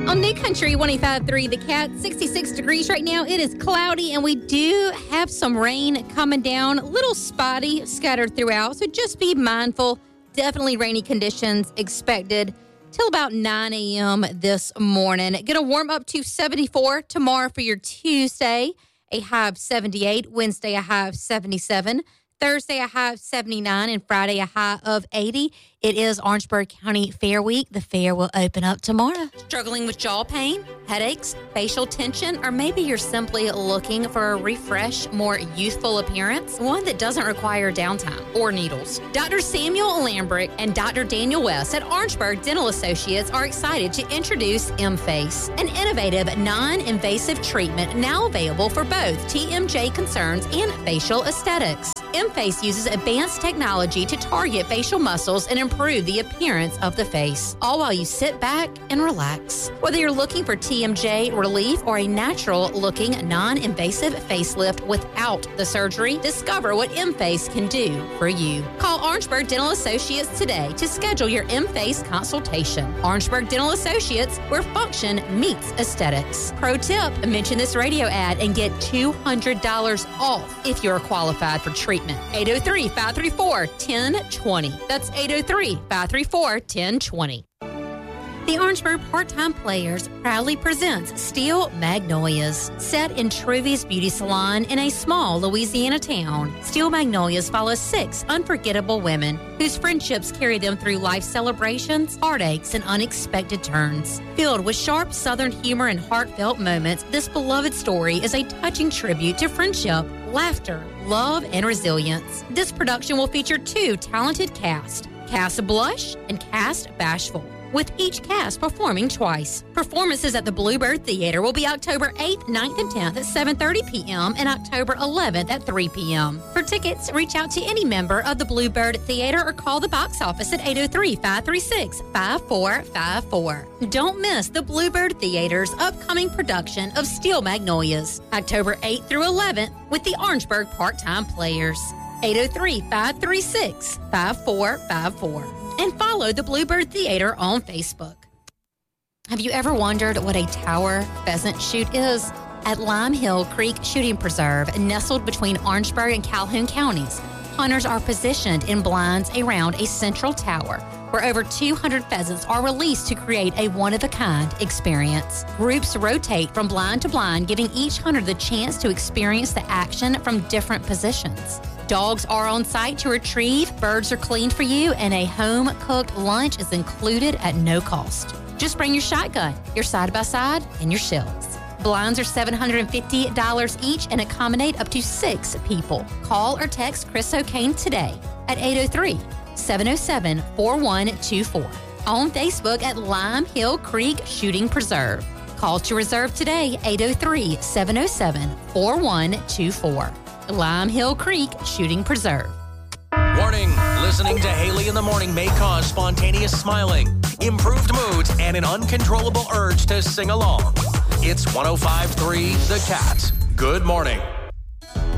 On New Country 105.3, The Cat, 66 degrees right now. It is cloudy, and we do have some rain coming down, a little spotty scattered throughout, so just be mindful. Definitely rainy conditions expected till about 9 a.m. this morning. Going to warm up to 74 tomorrow for your Tuesday, a high of 78. Wednesday, a high of 77. Thursday, a high of 79, and Friday, a high of 80. It is Orangeburg County Fair Week. The fair will open up tomorrow. Struggling with jaw pain, headaches, facial tension, or maybe you're simply looking for a refresh, more youthful appearance, one that doesn't require downtime or needles. Dr. Samuel Lambrick and Dr. Daniel West at Orangeburg Dental Associates are excited to introduce M-Face, an innovative, non-invasive treatment now available for both TMJ concerns and facial aesthetics. M-Face uses advanced technology to target facial muscles and improve the appearance of the face, all while you sit back and relax. Whether you're looking for TMJ relief or a natural-looking, non-invasive facelift without the surgery, discover what M-Face can do for you. Call Orangeburg Dental Associates today to schedule your M-Face consultation. Orangeburg Dental Associates, where function meets aesthetics. Pro tip, mention this radio ad and get $200 off if you're qualified for treatment. 803-534-1020. That's 803-534-1020. The Orangeburg Part-Time Players proudly presents Steel Magnolias. Set in Truvy's Beauty Salon in a small Louisiana town, Steel Magnolias follows 6 unforgettable women whose friendships carry them through life celebrations, heartaches, and unexpected turns. Filled with sharp Southern humor and heartfelt moments, this beloved story is a touching tribute to friendship, laughter, love, and resilience. This production will feature 2 talented casts, Cast Blush and Cast Bashful, with each cast performing twice. Performances at the Bluebird Theater will be October 8th, 9th, and 10th at 7:30 p.m. and October 11th at 3 p.m. For tickets, reach out to any member of the Bluebird Theater or call the box office at 803-536-5454. Don't miss the Bluebird Theater's upcoming production of Steel Magnolias, October 8th through 11th with the Orangeburg Part-Time Players. 803-536-5454. And follow the Bluebird Theater on Facebook. Have you ever wondered what a tower pheasant shoot is? At Lime Hill Creek Shooting Preserve, nestled between Orangeburg and Calhoun counties, hunters are positioned in blinds around a central tower where over 200 pheasants are released to create a one-of-a-kind experience. Groups rotate from blind to blind, giving each hunter the chance to experience the action from different positions. Dogs are on site to retrieve, birds are cleaned for you, and a home-cooked lunch is included at no cost. Just bring your shotgun, your side-by-side, and your shells. Blinds are $750 each and accommodate up to 6 people. Call or text Chris O'Kane today at 803-707-4124. On Facebook at Lime Hill Creek Shooting Preserve. Call to reserve today, 803-707-4124. Lime Hill Creek Shooting Preserve. Warning, listening to Haley in the morning may cause spontaneous smiling, improved moods, and an uncontrollable urge to sing along. It's 105.3 The Cat. Good morning.